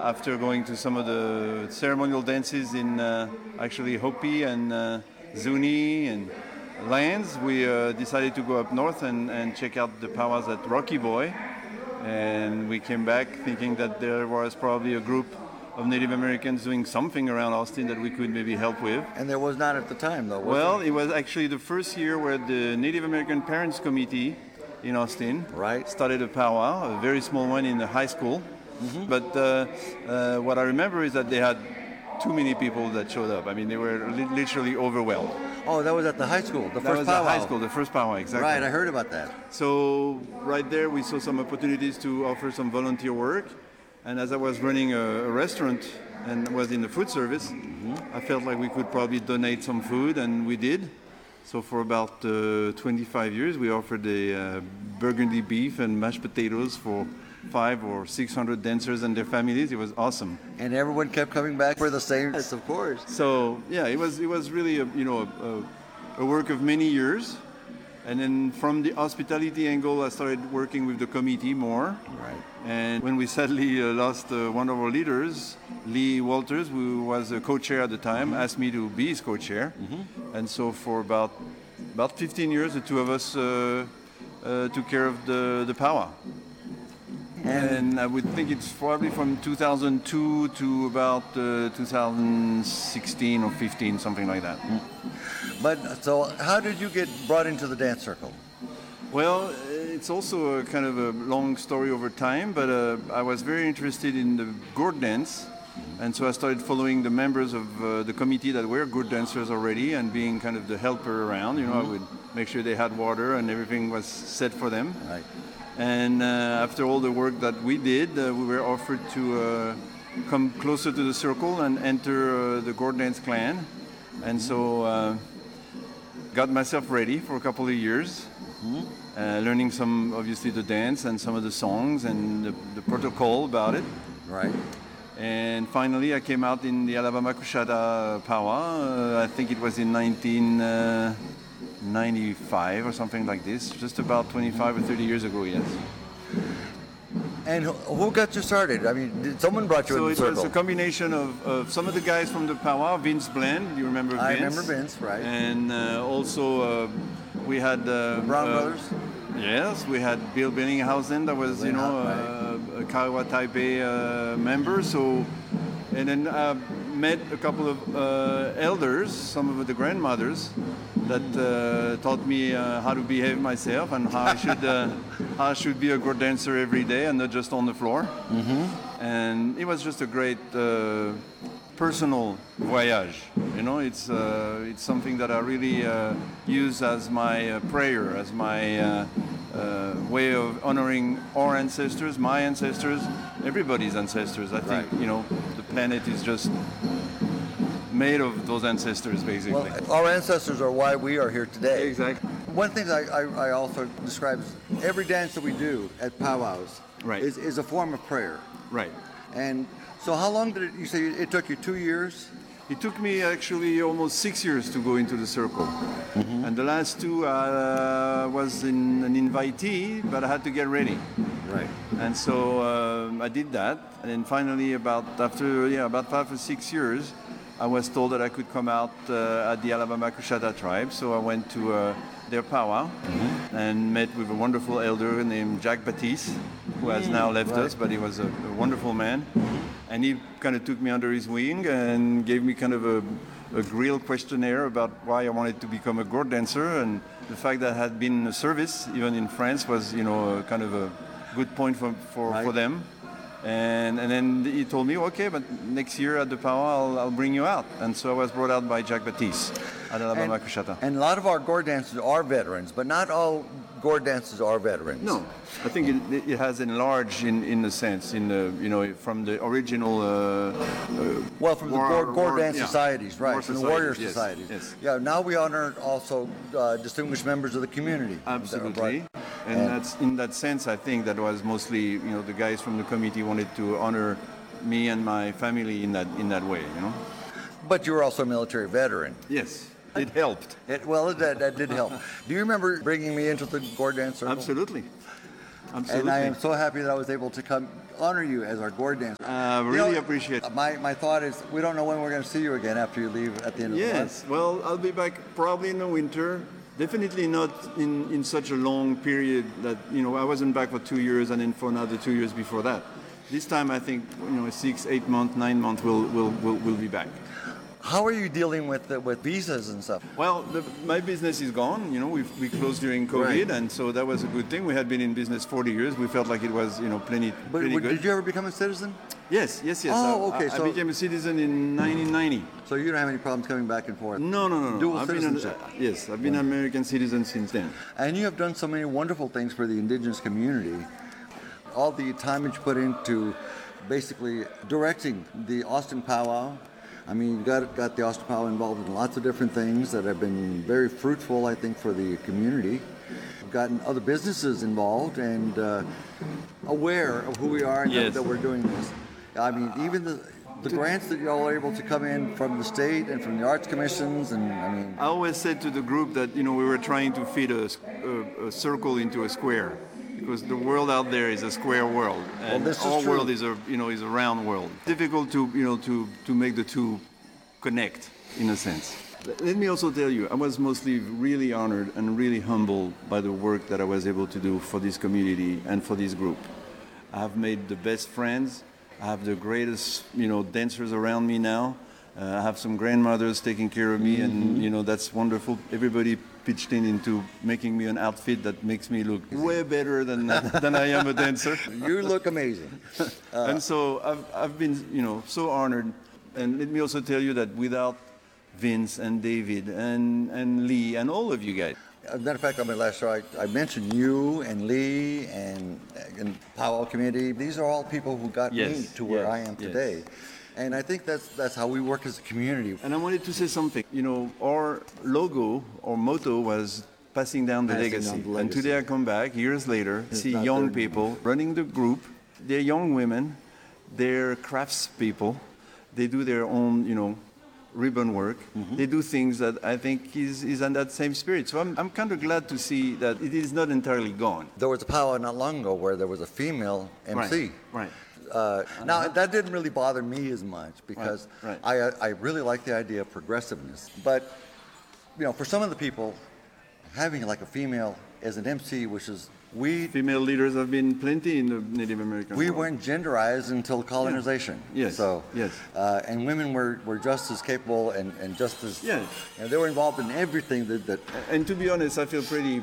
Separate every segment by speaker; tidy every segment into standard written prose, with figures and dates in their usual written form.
Speaker 1: after going to some of the ceremonial dances in actually Hopi and Zuni and lands, we decided to go up north and check out the powwows at Rocky Boy. And we came back thinking that there was probably a group of Native Americans doing something around Austin that we could maybe help with.
Speaker 2: And there was not at the time, though, was
Speaker 1: Well,
Speaker 2: there?
Speaker 1: it was actually the first year where the Native American Parents Committee in Austin started a powwow, a very small one in the high school. Mm-hmm. But what I remember is that they had too many people that showed up. I mean, they were literally overwhelmed.
Speaker 2: Oh, that was at the high school, the
Speaker 1: That
Speaker 2: first
Speaker 1: was
Speaker 2: powwow.
Speaker 1: the high school, the first powwow, exactly.
Speaker 2: Right, I heard about that.
Speaker 1: So right there we saw some opportunities to offer some volunteer work. And as I was running a restaurant and was in the food service, I felt like we could probably donate some food, and we did. So for about 25 years, we offered a burgundy beef and mashed potatoes for 500 or 600 dancers and their families. It was awesome.
Speaker 2: And everyone kept coming back for the same. Yes, of course.
Speaker 1: So yeah, it was really a work of many years. And then from the hospitality angle, I started working with the committee more.
Speaker 2: Right.
Speaker 1: And when we sadly lost one of our leaders, Lee Walters, who was a co-chair at the time, asked me to be his co-chair. Mm-hmm. And so for about 15 years, the two of us took care of the powwow. And I would think it's probably from 2002 to about 2016 or 15, something like that.
Speaker 2: But so how did you get brought into the dance circle?
Speaker 1: Well, it's also a kind of a long story over time, but I was very interested in the gourd dance. And so I started following the members of the committee that were gourd dancers already and being kind of the helper around. You know, I would make sure they had water and everything was set for them.
Speaker 2: Right.
Speaker 1: And after all the work that we did, we were offered to come closer to the circle and enter the gourd dance clan. And so got myself ready for a couple of years, learning some, obviously, the dance and some of the songs and the protocol about it.
Speaker 2: Right.
Speaker 1: And finally, I came out in the Alabama Coushatta powwow. I think it was in 1995 or something like this, just about 25 or 30 years ago, yes.
Speaker 2: And who got you started? I mean, did someone brought you in the circle?
Speaker 1: So it was a combination of some of the guys from the powwow, Vince Blend, you remember Vince?
Speaker 2: I remember Vince, right.
Speaker 1: And also we had...
Speaker 2: Brown Brothers?
Speaker 1: Yes, we had Bill Bellinghausen, that was, a Kiowa Taipei member. So, and then met a couple of elders, some of the grandmothers, that taught me how to behave myself and how I should be a gourd dancer every day and not just on the floor. Mm-hmm. And it was just a great personal voyage. You know, it's something that I really use as my prayer, as my way of honoring our ancestors, my ancestors, everybody's ancestors. I think, the planet is just made of those ancestors, basically.
Speaker 2: Well, our ancestors are why we are here today.
Speaker 1: Exactly.
Speaker 2: One thing I also describe is every dance that we do at powwows is a form of prayer.
Speaker 1: Right.
Speaker 2: And so how long did you say it took you? 2 years?
Speaker 1: It took me actually almost 6 years to go into the circle. Mm-hmm. And the last two was an invitee, but I had to get ready.
Speaker 2: Right.
Speaker 1: And so I did that. And then finally, about 5 or 6 years, I was told that I could come out at the Alabama Coushatta tribe. So I went to their powwow and met with a wonderful elder named Jack Batiste, who has now left us, but he was a wonderful man. And he kind of took me under his wing and gave me kind of a grill questionnaire about why I wanted to become a gourd dancer. And the fact that I had been in a service, even in France, was, kind of a good point for them. And then he told me, okay, but next year at the powwow, I'll bring you out. And so I was brought out by Jack Batiste at Alabama Coushatta.
Speaker 2: And a lot of our gourd dancers are veterans, but not all gourd dancers are veterans.
Speaker 1: No, I think it has enlarged in the sense, from the original...
Speaker 2: from the gourd dance societies, right, from the warrior societies.
Speaker 1: Yes.
Speaker 2: Yeah, now we honor also distinguished members of the community.
Speaker 1: Absolutely. And that's in that sense, I think that was mostly, the guys from the committee wanted to honor me and my family in that way,
Speaker 2: But you were also a military veteran.
Speaker 1: Yes, it helped.
Speaker 2: That did help. Do you remember bringing me into the gourd dance circle?
Speaker 1: Absolutely.
Speaker 2: And I am so happy that I was able to come honor you as our gourd dancer.
Speaker 1: Really appreciate it.
Speaker 2: My thought is we don't know when we're going to see you again after you leave at the end of the month.
Speaker 1: Yes, well, I'll be back probably in the winter. Definitely not in such a long period that, I wasn't back for 2 years and then for another 2 years before that. This time I think, 6, 8 months, 9 months we'll be back.
Speaker 2: How are you dealing with visas and stuff?
Speaker 1: Well, my business is gone. We closed during COVID, right. And so that was a good thing. We had been in business 40 years. We felt like it was, pretty good.
Speaker 2: Did you ever become a citizen?
Speaker 1: Yes.
Speaker 2: Oh, okay.
Speaker 1: I became a citizen in 1990.
Speaker 2: So you don't have any problems coming back and forth?
Speaker 1: No.
Speaker 2: Dual citizenship?
Speaker 1: Yes, I've been an American citizen since then.
Speaker 2: And you have done so many wonderful things for the indigenous community. All the time that you put into basically directing the Austin Powwow. I mean, you got the Austin Powwow involved in lots of different things that have been very fruitful, I think, for the community. We've gotten other businesses involved and aware of who we are and
Speaker 1: yes.
Speaker 2: that we're doing this. I mean, even the grants that you all are able to come in from the state and from the arts commissions, and
Speaker 1: I always said to the group that, we were trying to fit a circle into a square. Because the world out there is a square world, and our world is a round world. Difficult to make the two connect in a sense. Let me also tell you, I was mostly really honored and really humbled by the work that I was able to do for this community and for this group. I have made the best friends. I have the greatest dancers around me now. I have some grandmothers taking care of me, and that's wonderful. Everybody pitched into making me an outfit that makes me look way better than I am a dancer.
Speaker 2: You look amazing.
Speaker 1: And so I've been so honored. And let me also tell you that without Vince and David and Lee and all of you guys.
Speaker 2: As a matter of fact, on my last show, I mentioned you and Lee and Powwow Committee. These are all people who got me to where I am today. And I think that's how we work as a community.
Speaker 1: And I wanted to say something. Our logo, our motto was passing down the legacy. And today I come back, years later, see young people running the group. They're young women. They're craftspeople. They do their own, ribbon work. Mm-hmm. They do things that I think is in that same spirit. So I'm kind of glad to see that it is not entirely gone.
Speaker 2: There was a powwow not long ago where there was a female MC.
Speaker 1: Right.
Speaker 2: Now, that didn't really bother me as much because I really like the idea of progressiveness. But, for some of the people, having like a female as an MC, which is
Speaker 1: female leaders have been plenty in the Native American world.
Speaker 2: Weren't genderized until colonization.
Speaker 1: Yes.
Speaker 2: So,
Speaker 1: yes.
Speaker 2: And women were just as capable and just as, they were involved in everything that.
Speaker 1: And to be honest, I feel pretty,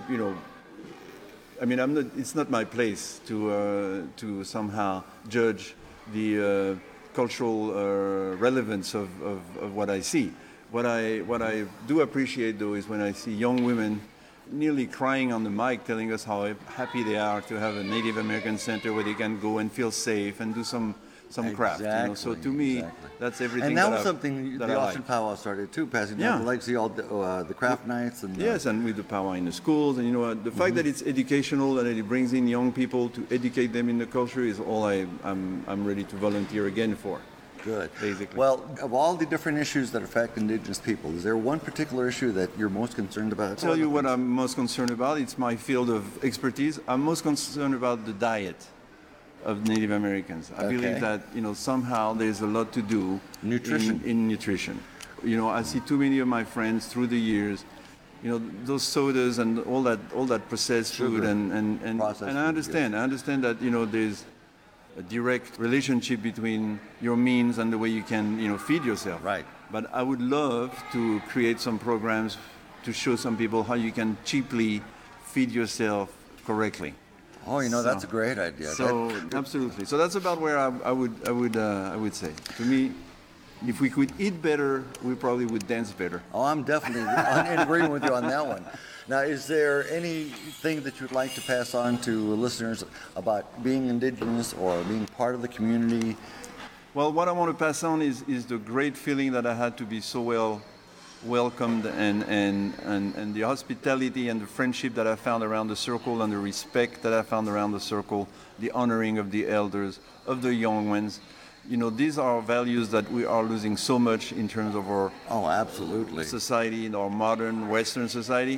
Speaker 1: it's not my place to somehow judge the cultural relevance of what I see. What I do appreciate, though, is when I see young women nearly crying on the mic, telling us how happy they are to have a Native American center where they can go and feel safe and do some craft. So to me, that's everything.
Speaker 2: And that was something the Austin Powwow started too, passing down the legacy, all the craft nights and
Speaker 1: and with the powwow in the schools, and the fact that it's educational and that it brings in young people to educate them in the culture is all I'm ready to volunteer again for.
Speaker 2: Good.
Speaker 1: Basically.
Speaker 2: Well, of all the different issues that affect Indigenous people, is there one particular issue that you're most concerned about?
Speaker 1: I'll tell you what I'm most concerned about. It's my field of expertise. I'm most concerned about the diet of Native Americans. I believe that somehow there's a lot to do in nutrition. I see too many of my friends through the years, those sodas and all that processed food and I understand. I understand that there's a direct relationship between your means and the way you can feed yourself.
Speaker 2: Right.
Speaker 1: But I would love to create some programs to show some people how you can cheaply feed yourself correctly.
Speaker 2: Oh, that's a great idea.
Speaker 1: So absolutely. So that's about where I would say. To me, if we could eat better, we probably would dance better.
Speaker 2: Oh, I'm definitely in agreement with you on that one. Now, is there anything that you'd like to pass on to listeners about being Indigenous or being part of the community?
Speaker 1: Well, what I want to pass on is the great feeling that I had to be so well welcomed and the hospitality and the friendship that I found around the circle and the respect that I found around the circle, the honoring of the elders, of the young ones. These are values that we are losing so much in terms of our
Speaker 2: absolutely
Speaker 1: society, in our modern Western society.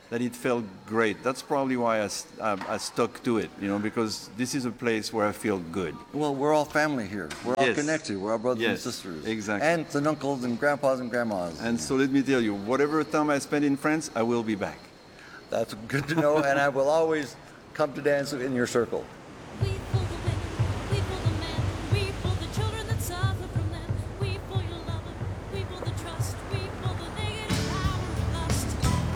Speaker 1: that it felt great. That's probably why I stuck to it, because this is a place where I feel good.
Speaker 2: Well, we're all family here. We're all
Speaker 1: Yes.
Speaker 2: connected. We're all brothers and
Speaker 1: Yes,
Speaker 2: sisters.
Speaker 1: exactly.
Speaker 2: Aunts and uncles and grandpas and grandmas.
Speaker 1: And so let me tell you, whatever time I spend in France, I will be back.
Speaker 2: That's good to know, and I will always come to dance in your circle.
Speaker 3: We pull the women, we pull the men, we pull the children that suffer from them. We pull your love, we pull the trust, we pull the negative power of lust.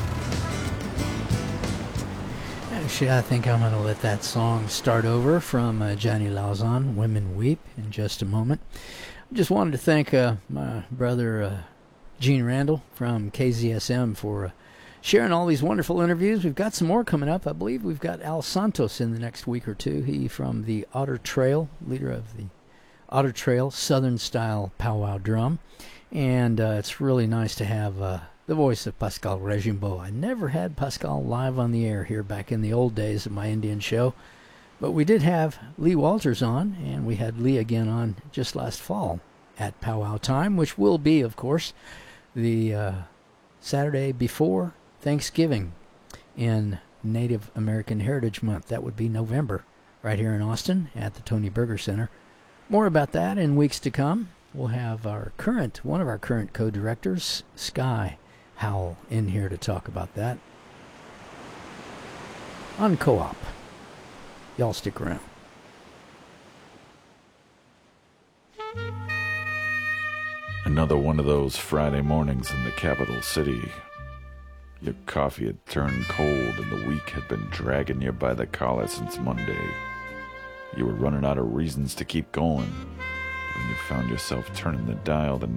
Speaker 4: Actually, I think I'm going to let that song start over from Johnny Lauzon, Women Weep, in just a moment. I just wanted to thank my brother Gene Randall from KZSM for sharing all these wonderful interviews. We've got some more coming up. I believe we've got Al Santos in the next week or two. He from the Otter Trail, leader of the Otter Trail Southern Style Powwow Drum. And it's really nice to have the voice of Pascal Regimbault. I never had Pascal live on the air here back in the old days of my Indian show. But we did have Lee Walters on, and we had Lee again on just last fall at Powwow Time, which will be, of course, the Saturday before Thanksgiving in Native American Heritage Month. That would be November, right here in Austin at the Tony Berger Center. More about that in weeks to come. We'll have one of our current co-directors, Sky Howell, in here to talk about that on Co-op. Y'all stick around.
Speaker 5: Another one of those Friday mornings in the capital city. Your coffee had turned cold and the week had been dragging you by the collar since Monday. You were running out of reasons to keep going when you found yourself turning the dial to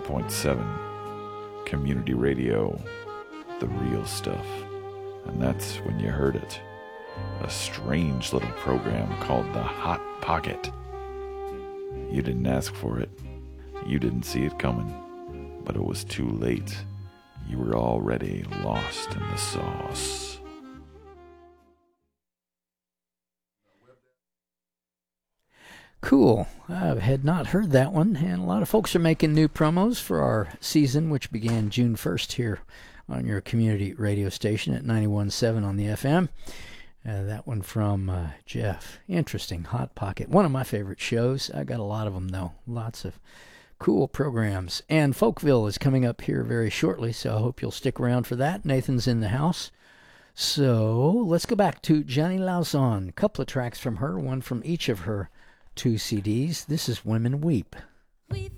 Speaker 5: 91.7 Community Radio, the real stuff. And that's when you heard it. A strange little program called The Hot Pocket. You didn't ask for it. You didn't see it coming. But it was too late. You were already lost in the sauce.
Speaker 4: Cool. I had not heard that one, and a lot of folks are making new promos for our season, which began June 1st here on your community radio station at 91.7 on the FM. That one from Jeff. Interesting. Hot Pocket. One of my favorite shows. I got a lot of them, though. Lots of cool programs. And Folkville is coming up here very shortly, so I hope you'll stick around for that. Nathan's in the house. So let's go back to Johnny Lauzon. A couple of tracks from her, one from each of her 2 CDs. This is Women Weep.
Speaker 3: We